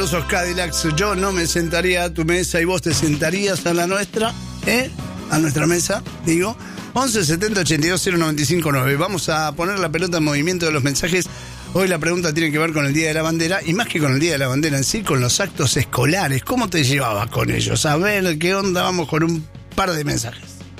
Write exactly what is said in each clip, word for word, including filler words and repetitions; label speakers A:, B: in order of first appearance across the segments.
A: fabulosos Cadillacs. Yo no me sentaría a tu mesa y vos te sentarías a la nuestra, ¿eh? A nuestra mesa, digo. once setenta ochenta y dos cero noventa y cinco nueve. Vamos a poner la pelota en movimiento de los mensajes. Hoy la pregunta tiene que ver con el Día de la Bandera, y más que con el Día de la Bandera en sí, con los actos escolares. ¿Cómo te llevabas con ellos? A ver, ¿qué onda? Vamos con un par de mensajes.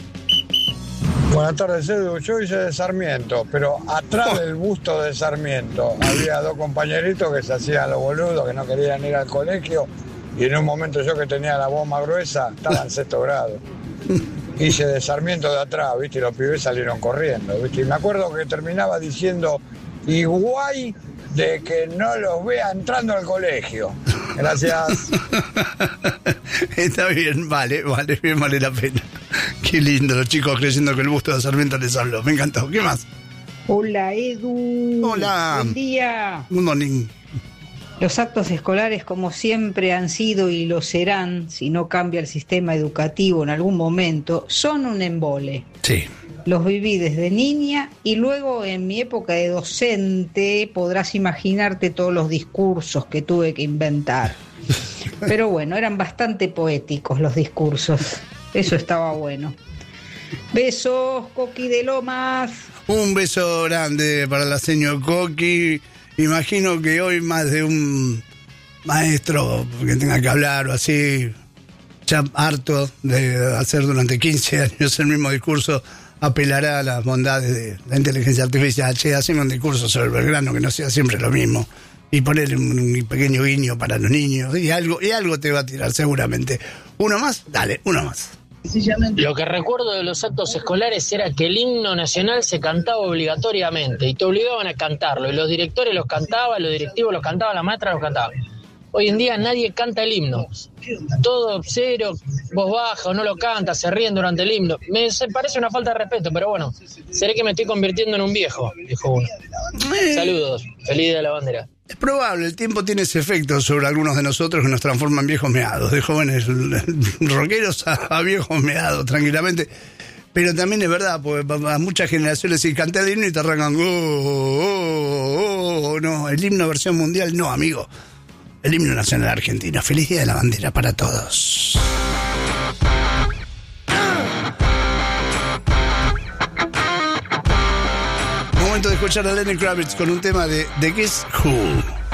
B: Buenas tardes, Edu. Yo hice de Sarmiento, pero atrás oh. del busto de Sarmiento había dos compañeritos que se hacían los boludos, que no querían ir al colegio, y en un momento yo, que tenía la voz más gruesa, estaba en sexto grado. Hice de Sarmiento de atrás, ¿viste? Y los pibes salieron corriendo, ¿viste? Y me acuerdo que terminaba diciendo, y guay de que no los vea entrando al colegio. Gracias.
A: Está bien, vale, vale, bien, vale la pena. Qué lindo, los chicos creyendo que el busto de Sarmiento les habló. Me encantó. ¿Qué más?
C: Hola, Edu.
A: Hola.
C: Buen día.
A: Good morning.
C: Los actos escolares, como siempre han sido y lo serán, si no cambia el sistema educativo en algún momento, son un embole.
A: Sí.
C: Los viví desde niña y luego en mi época de docente podrás imaginarte todos los discursos que tuve que inventar. Pero bueno, eran bastante poéticos los discursos. Eso estaba bueno. Besos, Coqui de Lomas.
A: Un beso grande para la señor Coqui. Imagino que hoy más de un maestro que tenga que hablar o así, ya harto de hacer durante quince años el mismo discurso, apelará a las bondades de la inteligencia artificial. Che, haceme un discurso sobre Belgrano que no sea siempre lo mismo, y ponerle un, un pequeño guiño para los niños, y algo, y algo te va a tirar seguramente. ¿Uno más? Dale, uno más.
D: Lo que recuerdo de los actos escolares era que el himno nacional se cantaba obligatoriamente y te obligaban a cantarlo, y los directores los cantaban, los directivos los cantaban, la maestra los cantaba. Hoy en día nadie canta el himno, todo cero, voz baja o no lo canta, se ríen durante el himno. Me parece una falta de respeto, pero bueno, seré que me estoy convirtiendo en un viejo, dijo uno. Saludos, feliz Día de la Bandera.
A: Es probable, el tiempo tiene ese efecto sobre algunos de nosotros que nos transforma en viejos meados, de jóvenes rockeros a, a viejos meados, tranquilamente. Pero también es verdad, porque a muchas generaciones si canté el himno y te arrancan, oh, oh, oh, oh, no, el himno versión mundial, no, amigo. El himno nacional argentino. Feliz Día de la Bandera para todos. Momento de escuchar a Lenny Kravitz con un tema de The Guess Who.